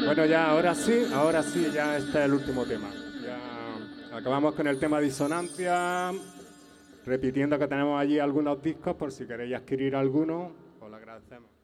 Bueno, ya, ahora sí, ya este es el último tema. Ya acabamos con el tema disonancia, repitiendo que tenemos allí algunos discos por si queréis adquirir alguno, os lo agradecemos.